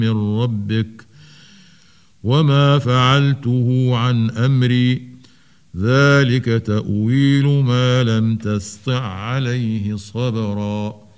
من ربك وما فعلته عن أمري ذلك تأويل ما لم تسطع عليه صبرا